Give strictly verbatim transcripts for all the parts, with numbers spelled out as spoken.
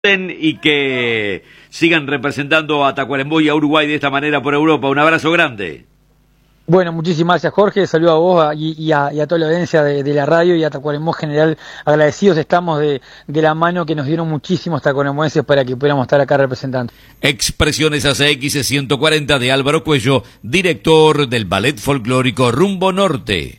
y que sigan representando a Tacuarembó y a Uruguay de esta manera por Europa. Un abrazo grande. Bueno, muchísimas gracias, Jorge. Saludo a vos y, y, a, y a toda la audiencia de, de la radio y a Tacuarembó en general. Agradecidos estamos de, de la mano que nos dieron muchísimos tacuarembuenses para que pudiéramos estar acá representando. Expresiones A C X ciento cuarenta de Álvaro Cuello, director del Ballet Folclórico Rumbo Norte.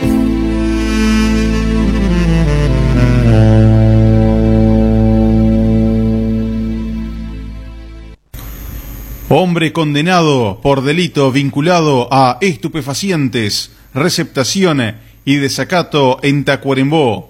Hombre condenado por delito vinculado a estupefacientes, receptación y desacato en Tacuarembó.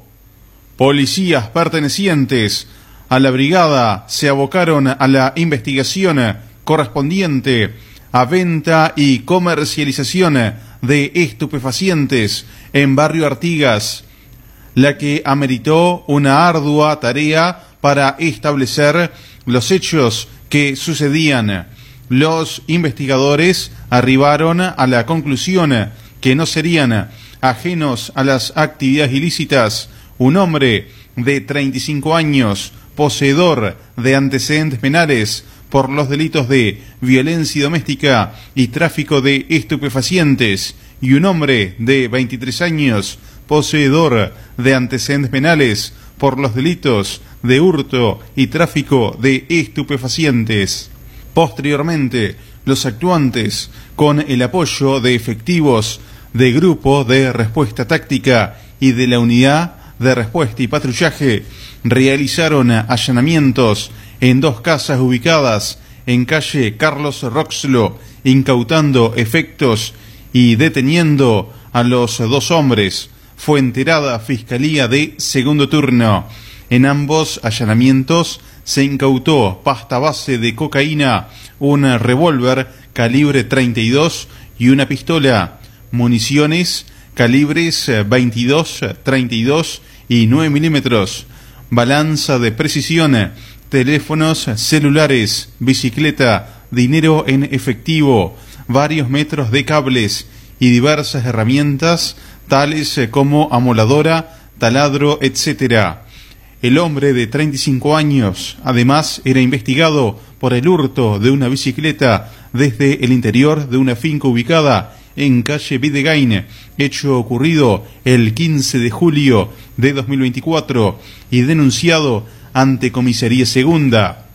Policías pertenecientes a la brigada se abocaron a la investigación correspondiente a venta y comercialización de estupefacientes en Barrio Artigas, la que ameritó una ardua tarea para establecer los hechos que sucedían. Los investigadores arribaron a la conclusión que no serían ajenos a las actividades ilícitas un hombre de treinta y cinco años, poseedor de antecedentes penales por los delitos de violencia doméstica y tráfico de estupefacientes, y un hombre de veintitrés años, poseedor de antecedentes penales por los delitos de hurto y tráfico de estupefacientes. Posteriormente, los actuantes, con el apoyo de efectivos de Grupo de Respuesta Táctica y de la Unidad de Respuesta y Patrullaje, realizaron allanamientos en dos casas ubicadas en calle Carlos Roxlo, incautando efectos y deteniendo a los dos hombres. Fue enterada Fiscalía de Segundo Turno. En ambos allanamientos se incautó pasta base de cocaína, un revólver calibre treinta y dos y una pistola, municiones calibres veintidós, treinta y dos y nueve milímetros, balanza de precisión, teléfonos celulares, bicicleta, dinero en efectivo, varios metros de cables y diversas herramientas tales como amoladora, taladro, etcétera. El hombre de treinta y cinco años, además, era investigado por el hurto de una bicicleta desde el interior de una finca ubicada en calle Videgain, hecho ocurrido el quince de julio de dos mil veinticuatro y denunciado ante Comisaría Segunda,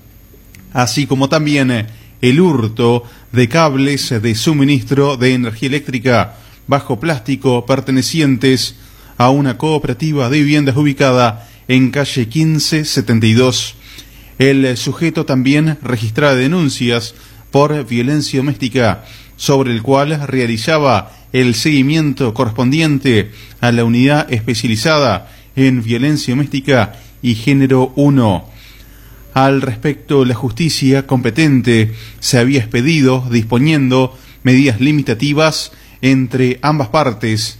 así como también el hurto de cables de suministro de energía eléctrica bajo plástico pertenecientes a una cooperativa de viviendas ubicada en calle quince setenta y dos. El sujeto también registraba denuncias por violencia doméstica, sobre el cual realizaba el seguimiento correspondiente a la unidad especializada en violencia doméstica y género uno. Al respecto, la justicia competente se había expedido disponiendo medidas limitativas entre ambas partes.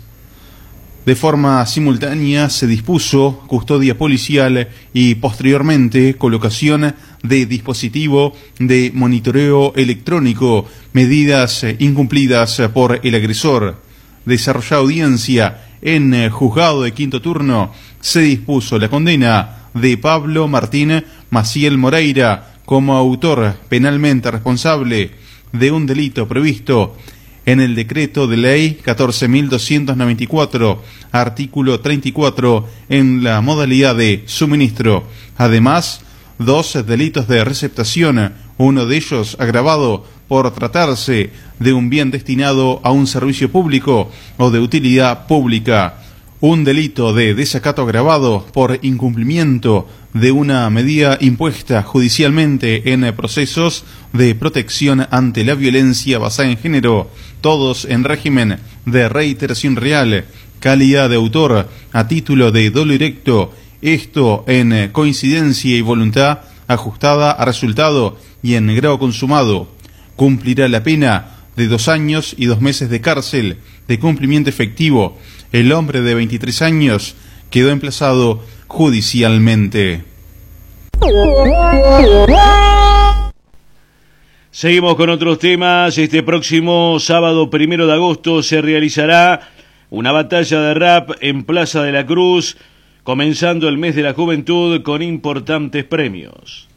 De forma simultánea se dispuso custodia policial y posteriormente colocación de dispositivo de monitoreo electrónico, medidas incumplidas por el agresor. Desarrollada audiencia en juzgado de quinto turno, se dispuso la condena de Pablo Martín Maciel Moreira como autor penalmente responsable de un delito previsto en el decreto de ley catorce mil doscientos noventa y cuatro, artículo treinta y cuatro, en la modalidad de suministro. Además, dos delitos de receptación, uno de ellos agravado por tratarse de un bien destinado a un servicio público o de utilidad pública. Un delito de desacato agravado por incumplimiento de una medida impuesta judicialmente en procesos de protección ante la violencia basada en género, todos en régimen de reiteración real, calidad de autor a título de dolo directo, esto en coincidencia y voluntad ajustada a resultado y en grado consumado. Cumplirá la pena de dos años y dos meses de cárcel de cumplimiento efectivo. El hombre de veintitrés años quedó emplazado judicialmente. Seguimos con otros temas. Este próximo sábado primero de agosto se realizará una batalla de rap en Plaza de la Cruz comenzando el mes de la juventud con importantes premios.